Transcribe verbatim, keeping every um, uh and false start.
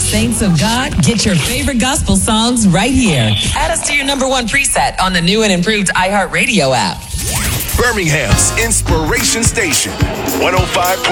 Saints of God, get your favorite gospel songs right here. Add us to your number one preset on the new and improved iHeartRadio app. Birmingham's Inspiration Station, one oh five point